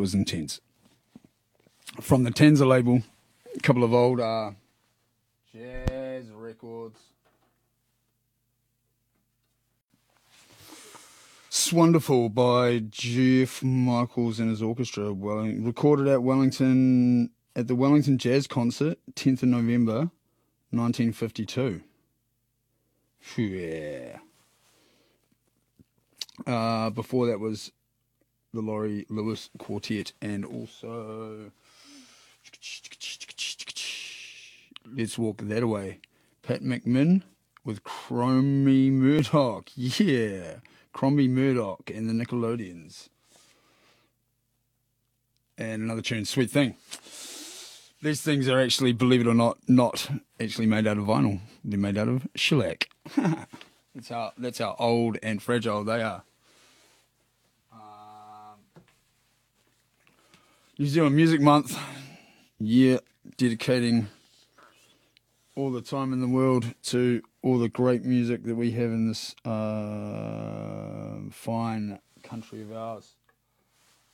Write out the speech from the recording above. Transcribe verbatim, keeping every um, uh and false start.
was intense. From the Tenza label, a couple of old uh, jazz records. Swonderful by Jeff Michaels and his orchestra, Welling, recorded at Wellington at the Wellington Jazz Concert, tenth of November, nineteen fifty-two. Yeah. Uh, before that was the Laurie Lewis Quartet, and also Let's Walk That Away, Pat McMinn with Cromie Murdoch. Yeah. Crombie Murdoch and the Nickelodeons. And another tune, Sweet Thing. These things are actually, believe it or not, not actually made out of vinyl. They're made out of shellac. that's how that's how old and fragile they are. Um, New Zealand Music Month. Yeah, dedicating all the time in the world to all the great music that we have in this uh, fine country of ours.